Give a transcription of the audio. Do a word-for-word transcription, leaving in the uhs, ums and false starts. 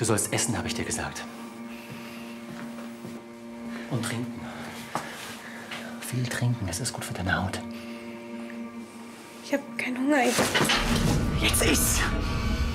Du sollst essen, habe ich dir gesagt. Und trinken. Viel trinken, es ist gut für deine Haut. Ich habe keinen Hunger. Ich Jetzt iss!